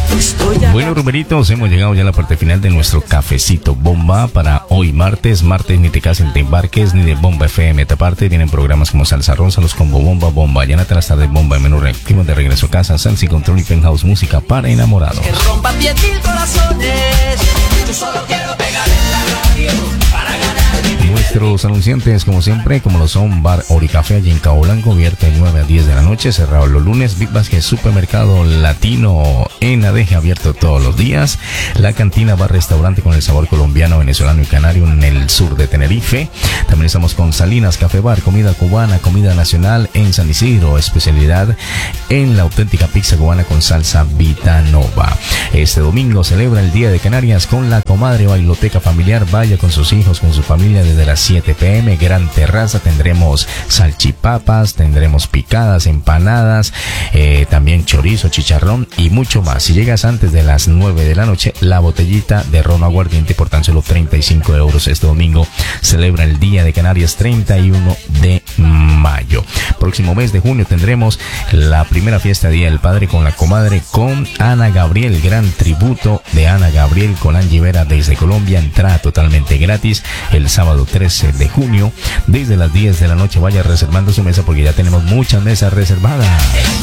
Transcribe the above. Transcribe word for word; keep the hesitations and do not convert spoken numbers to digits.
Bueno, Rumeritos, hemos llegado ya a la parte final de nuestro cafecito bomba para hoy martes. Martes, ni te cases ni te embarques, ni de Bomba F M te aparte. Vienen programas como Salsa Rosa, los Combo Bomba, Bomba Llanata, las tardes Bomba, el menú reactivo de regreso a casa, Salsa y Control y Penthouse, música para enamorados. Que rompa pies mil corazones, yo solo quiero pegar en la radio para ganar. Nuestros anunciantes, como siempre, como lo son Bar Oricafé allí en Cabo Blanco, abierto de nueve a diez de la noche, cerrado los lunes. Big Basket Supermercado Latino en Adeje, abierto todos los días. La Cantina Bar Restaurante con el sabor colombiano, venezolano y canario en el sur de Tenerife. También estamos con Salinas Café Bar, comida cubana, comida nacional en San Isidro, especialidad en la auténtica pizza cubana con salsa Vitanova. Este domingo celebra el Día de Canarias con la comadre bailoteca familiar. Vaya con sus hijos, con su familia desde las siete pe eme, gran terraza. Tendremos salchipapas, tendremos picadas, empanadas, eh, también chorizo, chicharrón y mucho más. Si llegas antes de las nueve de la noche, la botellita de ron aguardiente por tan solo treinta y cinco euros. Este domingo celebra el Día de Canarias, treinta y uno de mayo. Próximo mes de junio tendremos la primera fiesta Día del Padre con la comadre, con Ana Gabriel, gran tributo de Ana Gabriel con Angie Vera desde Colombia. Entrada totalmente gratis el sábado trece de junio desde las diez de la noche. Vaya reservando su mesa porque ya tenemos muchas mesas reservadas.